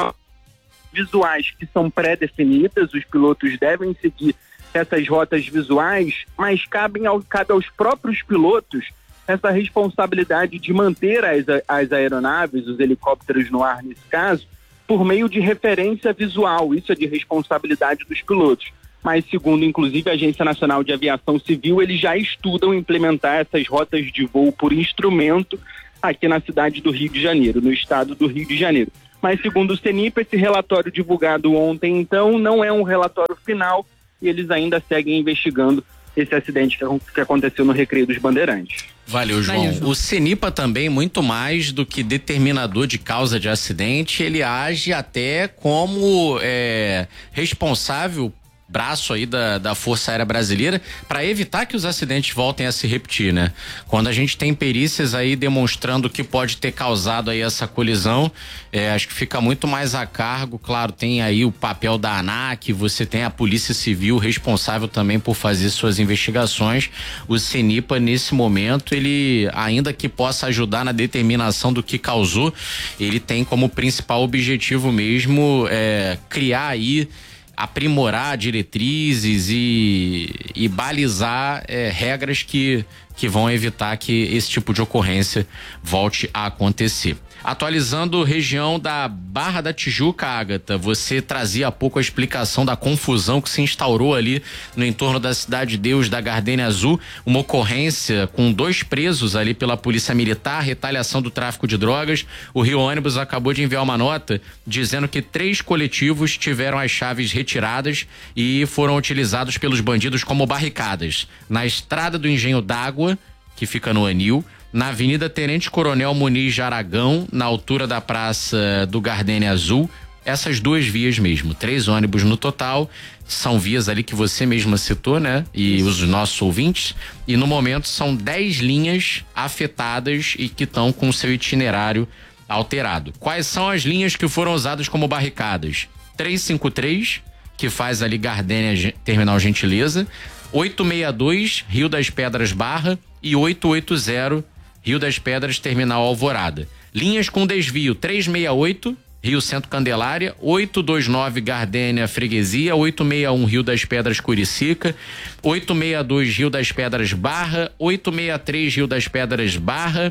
visuais que são pré-definidas, os pilotos devem seguir essas rotas visuais, mas cabem ao, cabe aos próprios pilotos essa responsabilidade de manter as, as aeronaves, os helicópteros no ar nesse caso, por meio de referência visual. Isso é de responsabilidade dos pilotos. Mas, segundo, inclusive, a Agência Nacional de Aviação Civil, eles já estudam implementar essas rotas de voo por instrumento aqui na cidade do Rio de Janeiro, no estado do Rio de Janeiro. Mas, segundo o CENIPA, esse relatório divulgado ontem, então, não é um relatório final e eles ainda seguem investigando esse acidente que aconteceu no Recreio dos Bandeirantes. Valeu, João. Valeu, João. O CENIPA também, muito mais do que determinador de causa de acidente, ele age até como é, responsável, braço aí da, da Força Aérea Brasileira, para evitar que os acidentes voltem a se repetir, né? Quando a gente tem perícias aí demonstrando o que pode ter causado aí essa colisão, é, acho que fica muito mais a cargo. Claro, tem aí o papel da ANAC, você tem a Polícia Civil responsável também por fazer suas investigações. O CENIPA, nesse momento, ele, ainda que possa ajudar na determinação do que causou, ele tem como principal objetivo mesmo é, criar aí, aprimorar diretrizes e, e balizar é, regras que, que vão evitar que esse tipo de ocorrência volte a acontecer. Atualizando região da Barra da Tijuca, Ágata, você trazia há pouco a explicação da confusão que se instaurou ali no entorno da Cidade de Deus da Gardênia Azul, uma ocorrência com dois presos ali pela Polícia Militar, retaliação do tráfico de drogas. O Rio Ônibus acabou de enviar uma nota dizendo que três coletivos tiveram as chaves retiradas e foram utilizados pelos bandidos como barricadas na Estrada do Engenho d'Água, que fica no Anil, na Avenida Tenente Coronel Muniz de Aragão, na altura da Praça do Gardênia Azul. Essas duas vias mesmo, três ônibus no total, são vias ali que você mesma citou, né? E os nossos ouvintes. E no momento são dez linhas afetadas e que estão com seu itinerário alterado. Quais são as linhas que foram usadas como barricadas? trezentos e cinquenta e três, que faz ali Gardênia Terminal Gentileza, oitocentos e sessenta e dois, Rio das Pedras Barra, e oitocentos e oitenta, Rio das Pedras Terminal Alvorada. Linhas com desvio trezentos e sessenta e oito, Rio Centro Candelária, oitocentos e vinte e nove Gardênia Freguesia, oitocentos e sessenta e um Rio das Pedras Curicica, oitocentos e sessenta e dois Rio das Pedras Barra, oitocentos e sessenta e três Rio das Pedras Barra,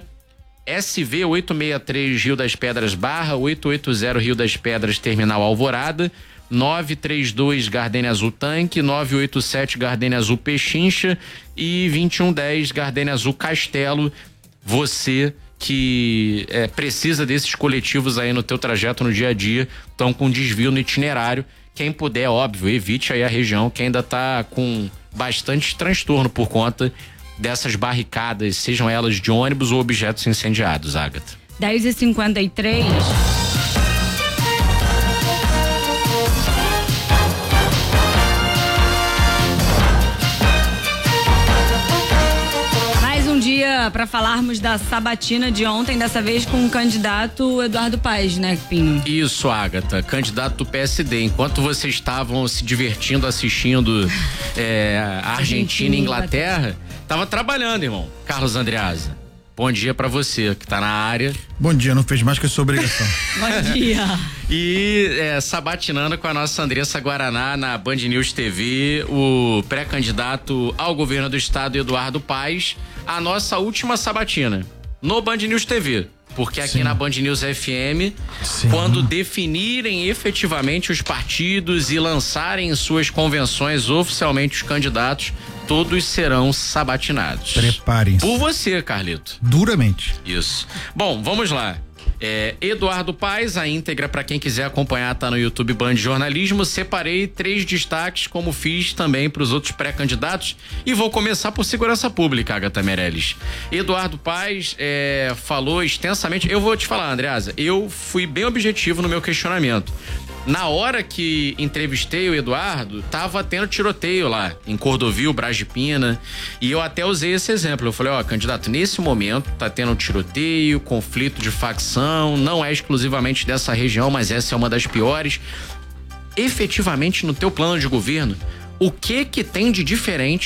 S V oitocentos e sessenta e três Rio das Pedras Barra, oitocentos e oitenta Rio das Pedras Terminal Alvorada, novecentos e trinta e dois Gardênia Azul Tanque, novecentos e oitenta e sete Gardênia Azul Pechincha e vinte e um dez Gardênia Azul Castelo. Você que é, precisa desses coletivos aí no teu trajeto no dia a dia, estão com desvio no itinerário. Quem puder, óbvio, evite aí a região que ainda tá com bastante transtorno por conta dessas barricadas, sejam elas de ônibus ou objetos incendiados, Ágata. dez e cinquenta e três. Para falarmos da sabatina de ontem, dessa vez com o candidato Eduardo Paes, né, Pinho? Isso, Ágata, candidato do P S D. Enquanto vocês estavam se divertindo assistindo é, a Argentina e Inglaterra, tava trabalhando, irmão. Carlos Andreasa, bom dia pra você que tá na área. Bom dia, não fez mais que a sua obrigação. Bom dia. E é, sabatinando com a nossa Andressa Guaraná na Band News T V, o pré-candidato ao governo do estado, Eduardo Paes, a nossa última sabatina no Band News T V. Porque aqui Sim. na Band News F M, Sim. quando definirem efetivamente os partidos e lançarem em suas convenções oficialmente os candidatos, todos serão sabatinados. Preparem-se. Por você, Carlito. Duramente. Isso. Bom, vamos lá. É, Eduardo Paes, a íntegra para quem quiser acompanhar, tá no YouTube Band Jornalismo. Separei três destaques, como fiz também para os outros pré-candidatos, e vou começar por segurança pública, Agatha Meirelles. Eduardo Paes é, falou extensamente. Eu vou te falar, Andreasa, eu fui bem objetivo no meu questionamento. Na hora que entrevistei o Eduardo, tava tendo tiroteio lá em Cordovil, Braz de Pina, e eu até usei esse exemplo. Eu falei, ó, candidato, nesse momento tá tendo um tiroteio, conflito de facção, não é exclusivamente dessa região, mas essa é uma das piores. Efetivamente, no teu plano de governo, o que que tem de diferente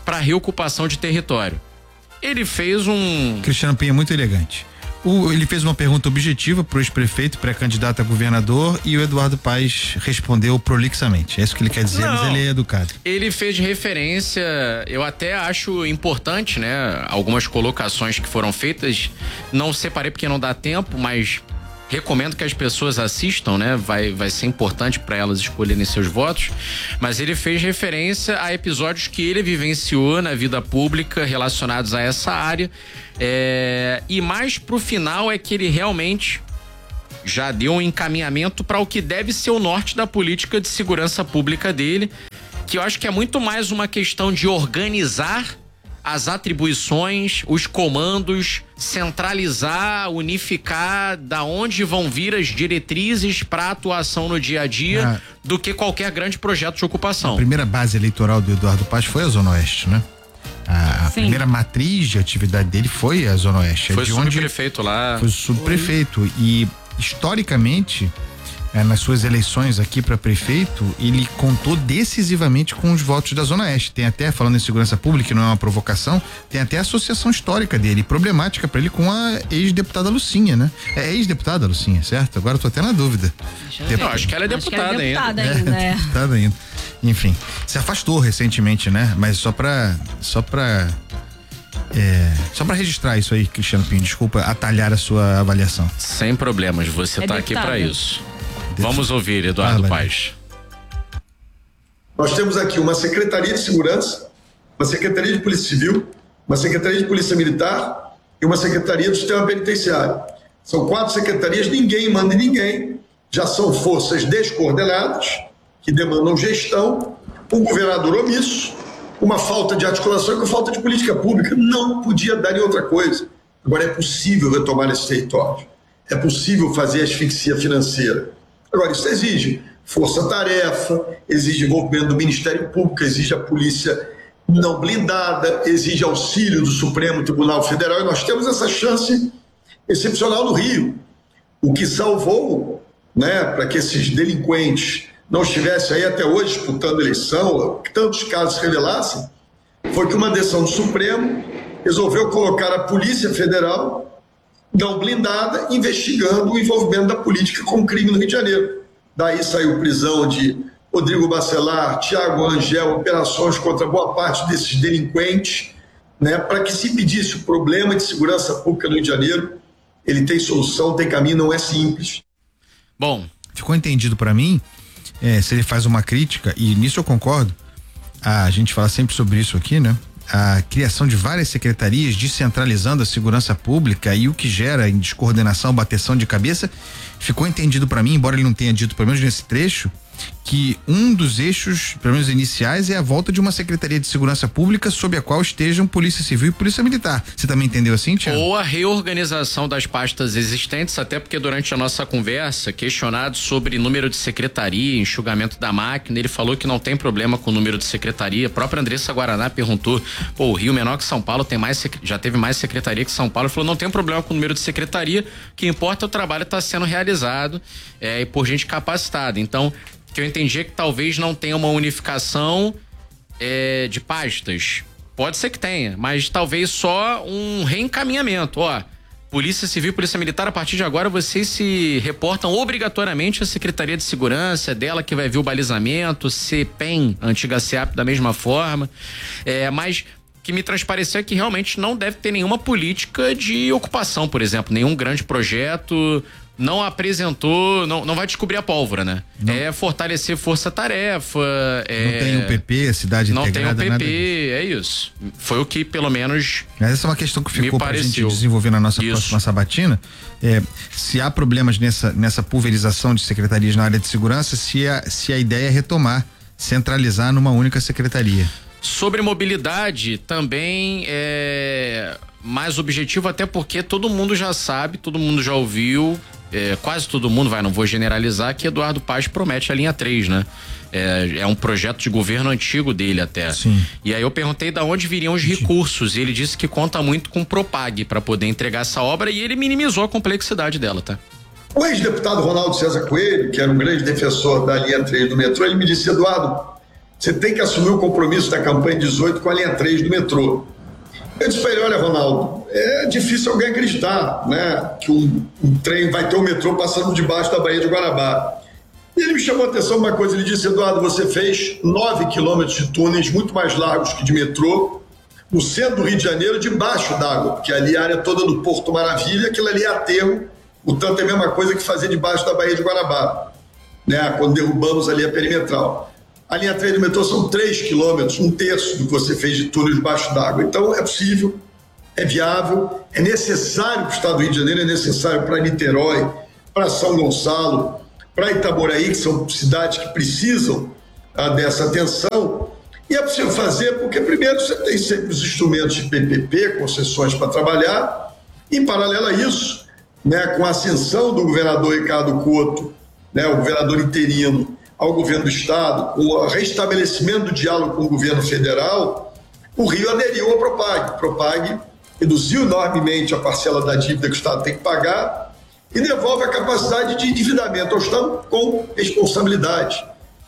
para reocupação de território. Ele fez um... Cristiano Pinha é muito elegante. O, ele fez uma pergunta objetiva pro ex-prefeito, pré-candidato a governador, e o Eduardo Paes respondeu prolixamente. É isso que ele quer dizer, não, mas ele é educado. Ele fez referência, eu até acho importante, né? Algumas colocações que foram feitas, não separei porque não dá tempo, mas recomendo que as pessoas assistam, né? Vai, vai ser importante para elas escolherem seus votos. Mas ele fez referência a episódios que ele vivenciou na vida pública relacionados a essa área. É, e mais pro final é que ele realmente já deu um encaminhamento para o que deve ser o norte da política de segurança pública dele, que eu acho que é muito mais uma questão de organizar as atribuições, os comandos, centralizar, unificar da onde vão vir as diretrizes para atuação no dia a dia, ah, do que qualquer grande projeto de ocupação. A primeira base eleitoral do Eduardo Paes foi a Zona Oeste, né? A, a primeira matriz de atividade dele foi a Zona Oeste. Foi de subprefeito onde lá. Foi subprefeito. E historicamente, é, nas suas eleições aqui para prefeito, ele contou decisivamente com os votos da Zona Oeste. Tem até, falando em segurança pública, que não é uma provocação, tem até a associação histórica dele, problemática para ele com a ex-deputada Lucinha, né? É ex-deputada Lucinha, certo? Agora eu tô até na dúvida. Dep... Não, acho que ela é deputada, é deputada ainda. ainda. É, deputada ainda. Enfim, se afastou recentemente, né? Mas só pra, só pra, é, só pra registrar isso aí, Cristiano Pinho, desculpa atalhar a sua avaliação. Sem problemas, você é tá aqui para isso. Vamos ouvir, Eduardo ah, Paes. Nós temos aqui uma Secretaria de Segurança, uma Secretaria de Polícia Civil, uma Secretaria de Polícia Militar e uma Secretaria do Sistema Penitenciário. São quatro secretarias, ninguém manda em ninguém, já são forças descoordenadas, que demandam gestão, um governador omisso, uma falta de articulação e uma falta de política pública. Não podia dar em outra coisa. Agora é possível retomar esse território, é possível fazer asfixia financeira. Agora, isso exige força-tarefa, exige envolvimento do Ministério Público, exige a polícia não blindada, exige auxílio do Supremo Tribunal Federal, e nós temos essa chance excepcional no Rio. O que salvou, né, para que esses delinquentes não estivessem aí até hoje disputando eleição, que tantos casos revelassem, foi que uma decisão do Supremo resolveu colocar a Polícia Federal não blindada, investigando o envolvimento da política com o crime no Rio de Janeiro. Daí saiu prisão de Rodrigo Bacelar, Tiago Angel, operações contra boa parte desses delinquentes, né, para que se impedisse o problema de segurança pública no Rio de Janeiro. Ele tem solução, tem caminho, não é simples. Bom, ficou entendido para mim, é, se ele faz uma crítica, e nisso eu concordo, a gente fala sempre sobre isso aqui, né? A criação de várias secretarias descentralizando a segurança pública e o que gera em descoordenação, bateção de cabeça, ficou entendido para mim, embora ele não tenha dito, pelo menos nesse trecho, que um dos eixos, pelo menos iniciais, é a volta de uma Secretaria de Segurança Pública sob a qual estejam Polícia Civil e Polícia Militar. Você também entendeu assim, Tiago? Ou a reorganização das pastas existentes, até porque durante a nossa conversa, questionado sobre número de secretaria, enxugamento da máquina, ele falou que não tem problema com o número de secretaria. A própria Andressa Guaraná perguntou, pô, o Rio menor que São Paulo tem mais, já teve mais secretaria que São Paulo. Ele falou, não tem problema com o número de secretaria, o que importa é o trabalho estar sendo realizado é, e por gente capacitada. Então, que eu entendi é que talvez não tenha uma unificação é, de pastas. Pode ser que tenha, mas talvez só um reencaminhamento. Ó, Polícia Civil e Polícia Militar, a partir de agora vocês se reportam obrigatoriamente à Secretaria de Segurança, é dela que vai vir o balizamento, CEPEM, antiga SEAP da mesma forma. É, mas que me transpareceu é que realmente não deve ter nenhuma política de ocupação, por exemplo, nenhum grande projeto. Não apresentou, não, não vai descobrir a pólvora, né? Não. É fortalecer força-tarefa. É, não tem o P P, cidade não integrada, tem o P P, nada. É isso. Foi o que pelo menos. Mas essa é uma questão que ficou pra gente desenvolver na nossa isso. próxima sabatina. É, se há problemas nessa, nessa pulverização de secretarias na área de segurança, se a, se a ideia é retomar, centralizar numa única secretaria. Sobre mobilidade, também é mais objetivo, até porque todo mundo já sabe, todo mundo já ouviu. É, quase todo mundo, vai, não vou generalizar, que Eduardo Paes promete a linha três, né? É, é um projeto de governo antigo dele até. Sim. E aí eu perguntei de onde viriam os recursos e ele disse que conta muito com o Propag para poder entregar essa obra e ele minimizou a complexidade dela, tá? O ex-deputado Ronaldo César Coelho, que era um grande defensor da linha três do metrô, ele me disse, Eduardo, você tem que assumir o compromisso da campanha dezoito com a linha três do metrô. Eu disse para ele, olha, Ronaldo, é difícil alguém acreditar, né, que um, um trem vai ter um metrô passando debaixo da Baía de Guarabara. E ele me chamou a atenção uma coisa, ele disse, Eduardo, você fez nove quilômetros de túneis muito mais largos que de metrô, no centro do Rio de Janeiro, debaixo d'água, porque ali a área toda do Porto Maravilha, aquilo ali é aterro, portanto é a mesma coisa que fazer debaixo da Baía de Guarabara, né, quando derrubamos ali a perimetral. A linha três do metrô são três quilômetros, um terço do que você fez de túnel debaixo d'água. Então é possível, é viável, é necessário para o estado do Rio de Janeiro, é necessário para Niterói, para São Gonçalo, para Itaboraí, que são cidades que precisam ah, dessa atenção. E é possível fazer porque, primeiro, você tem sempre os instrumentos de P P P, concessões para trabalhar, e, em paralelo a isso, né, com a ascensão do governador Ricardo Couto, né, o governador interino, ao governo do estado, com o restabelecimento do diálogo com o governo federal, o Rio aderiu ao Propag. O Propag reduziu enormemente a parcela da dívida que o estado tem que pagar e devolve a capacidade de endividamento ao estado com responsabilidade.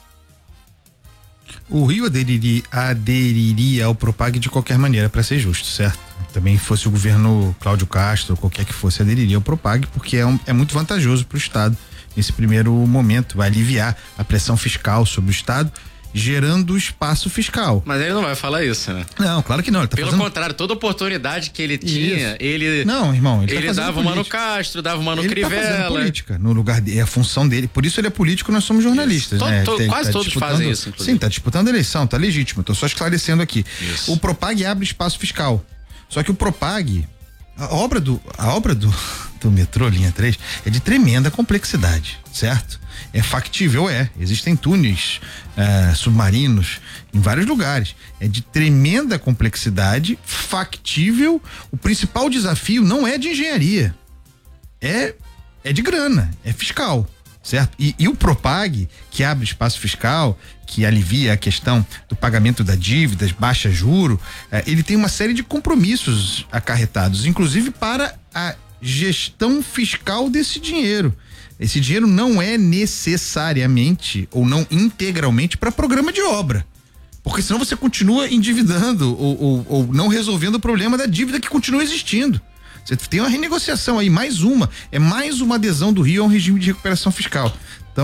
O Rio aderiria, aderiria ao Propag de qualquer maneira, para ser justo, certo? Também fosse o governo Cláudio Castro, qualquer que fosse, aderiria ao Propag, porque é, um, é muito vantajoso para o estado. Nesse primeiro momento, vai aliviar a pressão fiscal sobre o estado, gerando espaço fiscal. Mas ele não vai falar isso, né? Não, claro que não. Ele tá Pelo fazendo... contrário, toda oportunidade que ele tinha, Isso. ele. Não, irmão, ele, ele tá dava uma no Castro, dava uma no ele Crivella. Tá fazendo política no lugar dele, é a função dele. Por isso ele é político, nós somos jornalistas, isso. né? To, to, tá, quase tá todos fazem isso, inclusive. Sim, tá disputando a eleição, tá legítimo. Tô só esclarecendo aqui. Isso. O Propag abre espaço fiscal. Só que o Propag, a obra do, a obra do, do metrô linha três é de tremenda complexidade, certo? É factível, é. Existem túneis é, submarinos em vários lugares. É de tremenda complexidade, factível. O principal desafio não é de engenharia, é, é de grana, é fiscal, certo? E, e o Propag, que abre espaço fiscal, que alivia a questão do pagamento da dívida, baixa juro, é, ele tem uma série de compromissos acarretados, inclusive para a gestão fiscal desse dinheiro. Esse dinheiro não é necessariamente ou não integralmente para programa de obra, porque senão você continua endividando ou, ou, ou não resolvendo o problema da dívida que continua existindo. Você tem uma renegociação aí, mais uma, é mais uma adesão do Rio a um regime de recuperação fiscal. Então,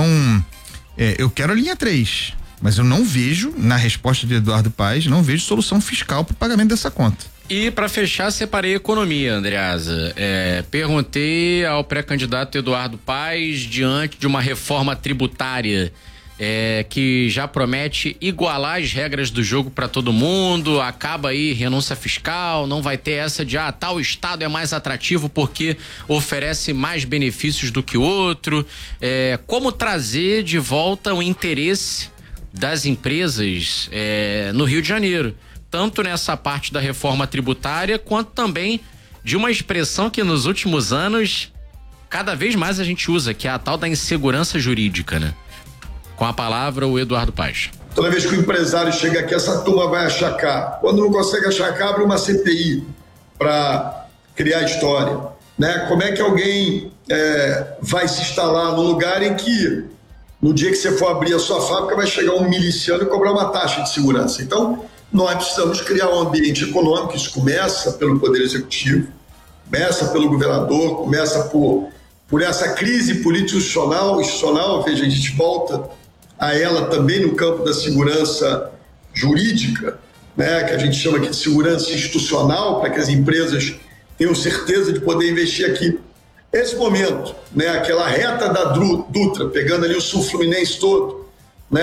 é, eu quero a linha três, mas eu não vejo, na resposta de Eduardo Paes, não vejo solução fiscal para o pagamento dessa conta. E para fechar, separei economia, Andreasa. É, perguntei ao pré-candidato Eduardo Paes, diante de uma reforma tributária é, que já promete igualar as regras do jogo para todo mundo, acaba aí renúncia fiscal, não vai ter essa de ah, tal estado é mais atrativo porque oferece mais benefícios do que o outro. É, como trazer de volta o interesse das empresas é, no Rio de Janeiro? Tanto nessa parte da reforma tributária, quanto também de uma expressão que nos últimos anos cada vez mais a gente usa, que é a tal da insegurança jurídica, né? Com a palavra, o Eduardo Paes. Toda vez que o empresário chega aqui, essa turma vai achacar. Quando não consegue achacar, abre uma C P I para criar história, né? Como é que alguém é, vai se instalar num lugar em que no dia que você for abrir a sua fábrica vai chegar um miliciano e cobrar uma taxa de segurança? Então, nós precisamos criar um ambiente econômico. Isso começa pelo Poder Executivo, começa pelo governador, começa por, por essa crise político-institucional. institucional, veja, a gente volta a ela também no campo da segurança jurídica, né, que a gente chama aqui de segurança institucional, para que as empresas tenham certeza de poder investir aqui. Esse momento, né, aquela reta da Dutra, pegando ali o sul fluminense todo, né,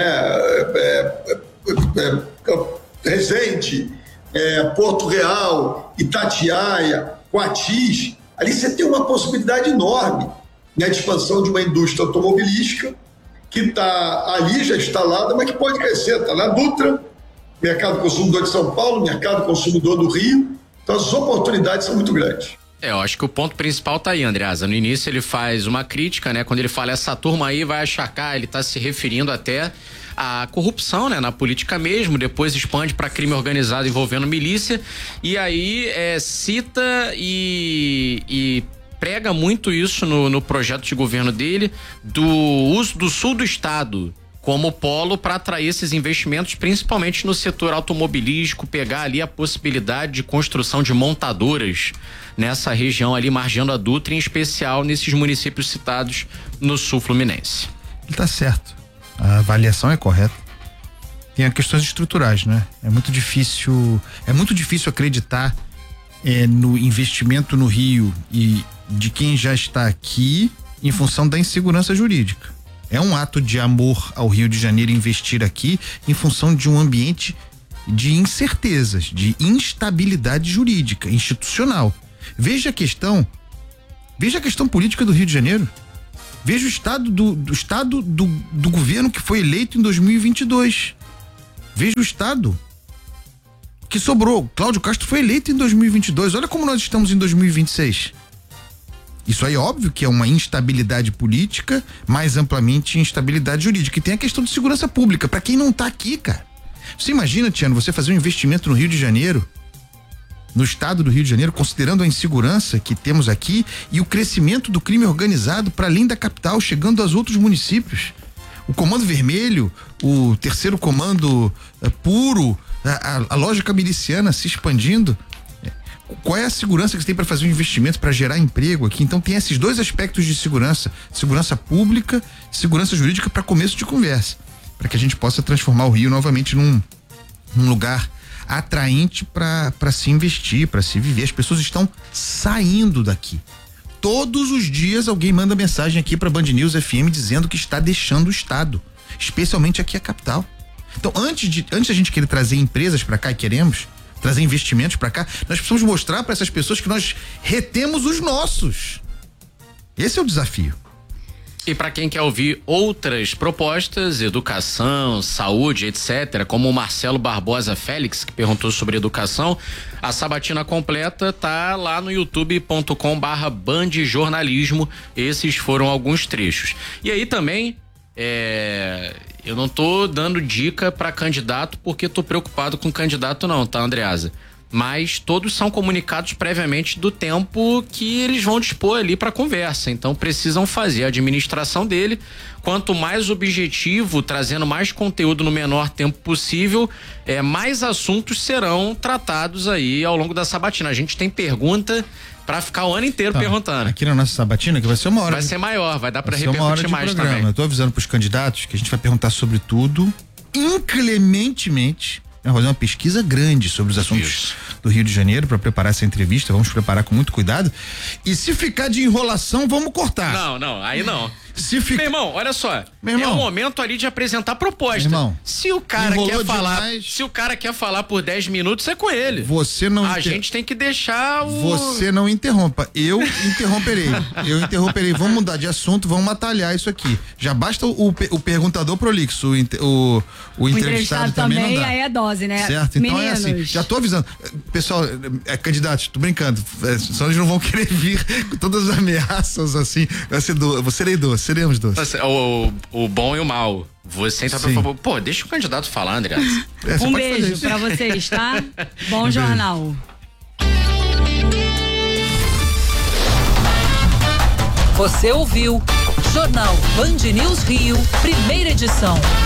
é, é, é, é, Resende, é, Porto Real, Itatiaia, Coatis, ali você tem uma possibilidade enorme, né, de expansão de uma indústria automobilística que está ali já instalada, mas que pode crescer. Está na Dutra, mercado consumidor de São Paulo, mercado consumidor do Rio. Então as oportunidades são muito grandes. É, eu acho que o ponto principal tá aí, Andreasa. No início ele faz uma crítica, né? Quando ele fala essa turma aí vai achacar, ele tá se referindo até à corrupção, né? Na política mesmo, depois expande para crime organizado envolvendo milícia, e aí é, cita e, e prega muito isso no, no projeto de governo dele, do uso do sul do estado como polo para atrair esses investimentos, principalmente no setor automobilístico, pegar ali a possibilidade de construção de montadoras nessa região ali, margeando a Dutra, em especial nesses municípios citados no sul fluminense. Ele tá certo. A avaliação é correta. Tem as questões estruturais, né? É muito difícil, é muito difícil acreditar é, no investimento no Rio e de quem já está aqui em função da insegurança jurídica. É um ato de amor ao Rio de Janeiro investir aqui em função de um ambiente de incertezas, de instabilidade jurídica, institucional. Veja a questão, veja a questão política do Rio de Janeiro. Veja o estado do, do estado do, do governo que foi eleito em dois mil e vinte e dois. Veja o estado que sobrou. Cláudio Castro foi eleito em dois mil e vinte e dois. Olha como nós estamos em dois mil e vinte e seis. Isso aí é óbvio que é uma instabilidade política, mais amplamente instabilidade jurídica. E tem a questão de segurança pública, para quem não tá aqui, cara. Você imagina, Tiano, você fazer um investimento no Rio de Janeiro, no estado do Rio de Janeiro, considerando a insegurança que temos aqui e o crescimento do crime organizado para além da capital, chegando aos outros municípios. O Comando Vermelho, o terceiro comando é, puro, a, a, a lógica miliciana se expandindo. Qual é a segurança que você tem para fazer um investimento, para gerar emprego aqui? Então tem esses dois aspectos de segurança, segurança pública, segurança jurídica, para começo de conversa, para que a gente possa transformar o Rio novamente num, num lugar atraente para se investir, para se viver. As pessoas estão saindo daqui. Todos os dias alguém manda mensagem aqui para Band News F M dizendo que está deixando o estado, especialmente aqui a capital. Então, antes de antes da gente querer trazer empresas para cá, e queremos trazer investimentos para cá, nós precisamos mostrar para essas pessoas que nós retemos os nossos. Esse é o desafio. E para quem quer ouvir outras propostas, educação, saúde, etcétera, como o Marcelo Barbosa Félix, que perguntou sobre educação, a sabatina completa tá lá no youtube ponto com barra Band Jornalismo. Esses foram alguns trechos. E aí também, é, eu não tô dando dica para candidato porque tô preocupado com candidato não, tá, Andreasa? Mas todos são comunicados previamente do tempo que eles vão dispor ali para conversa, então precisam fazer a administração dele. Quanto mais objetivo, trazendo mais conteúdo no menor tempo possível, é, mais assuntos serão tratados aí ao longo da sabatina. A gente tem pergunta para ficar o ano inteiro tá. perguntando. Aqui na nossa sabatina, que vai ser uma hora. Vai ser maior, vai dar para repercutir mais programa. também. Eu tô avisando pros candidatos que a gente vai perguntar sobre tudo, inclementemente. Vamos fazer uma pesquisa grande sobre os assuntos Isso. do Rio de Janeiro para preparar essa entrevista. Vamos preparar com muito cuidado. E se ficar de enrolação, vamos cortar. Não, não, aí não. Se fica... Meu irmão, olha só. Meu irmão, é o momento ali de apresentar proposta. Meu irmão, se o cara quer demais. falar, se o cara quer falar por dez minutos, é com ele. Você não A inter... gente tem que deixar o Você não interrompa. Eu interromperei. Eu interromperei. Vamos mudar de assunto, vamos atalhar isso aqui. Já basta o, o, o perguntador prolixo, o, o, o entrevistado, entrevistado também, também não dá. Aí é dose, né? Certo? Então Meninos. é assim. Já tô avisando. Pessoal, é, candidatos, tô brincando. É, só eles não vão querer vir com todas as ameaças assim. Vai ser do, vou serei doce, seremos doce. O, o bom e o mal. Você entra por favor. Pô, deixa o candidato falar, André. É, um beijo pra vocês, tá? Bom um jornal. Você ouviu Jornal Band News Rio, primeira edição.